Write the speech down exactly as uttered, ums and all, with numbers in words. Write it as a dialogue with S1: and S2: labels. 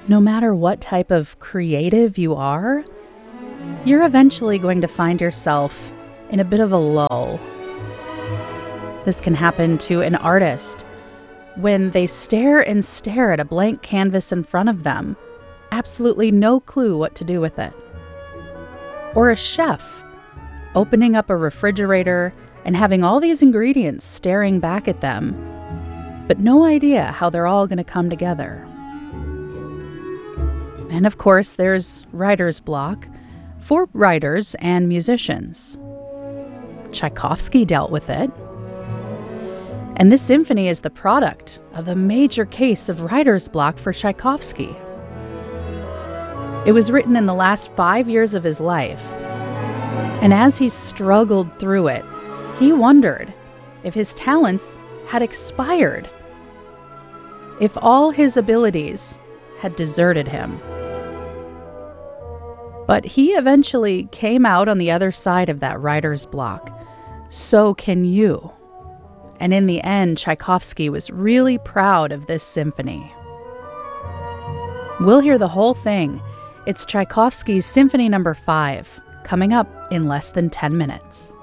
S1: No matter what type of creative you are, you're eventually going to find yourself in a bit of a lull. This can happen to an artist when they stare and stare at a blank canvas in front of them, absolutely no clue what to do with it. Or a chef opening up a refrigerator and having all these ingredients staring back at them, but no idea how they're all going to come together. And of course, there's writer's block for writers and musicians. Tchaikovsky dealt with it. And this symphony is the product of a major case of writer's block for Tchaikovsky. It was written in the last five years of his life. And as he struggled through it, he wondered if his talents had expired, if all his abilities had deserted him. But he eventually came out on the other side of that writer's block. So can you. And in the end, Tchaikovsky was really proud of this symphony. We'll hear the whole thing. It's Tchaikovsky's Symphony Number five, coming up in less than ten minutes.